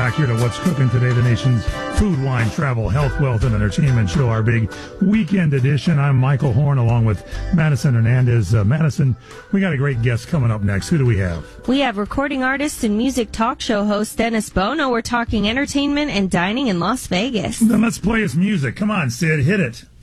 back here to What's Cooking Today, the nation's food, wine, travel, health, wealth, and entertainment show, our big weekend edition. I'm Michael Horn along with Madison Hernandez. Madison, we got a great guest coming up next. Who do we have? We have recording artist and music talk show host Dennis Bono. We're talking entertainment and dining in Las Vegas. Then let's play his music. Come on, Sid, hit it.